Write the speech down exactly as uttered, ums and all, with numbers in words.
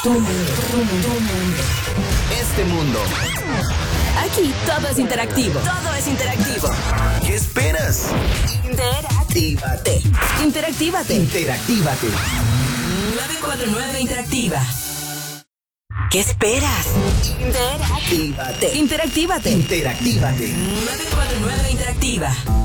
Tu mundo, tu mundo, tu mundo. Este mundo. Aquí todo es interactivo. Todo es interactivo. ¿Qué esperas? Interactívate. Interactívate. Interactívate. nueve cuatro nueve Interactiva. ¿Qué esperas? Interactívate. Interactívate. Interactívate. nueve cuatro nueve Interactiva.